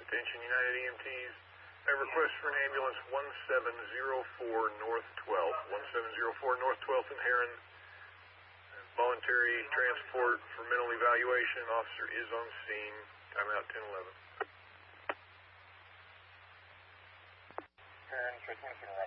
Attention United EMTs. I have a request for an ambulance 1704 North 12th. 1704 North 12th in Heron. Voluntary transport for mental evaluation. Officer is on scene. Timeout 1011. Heron, 327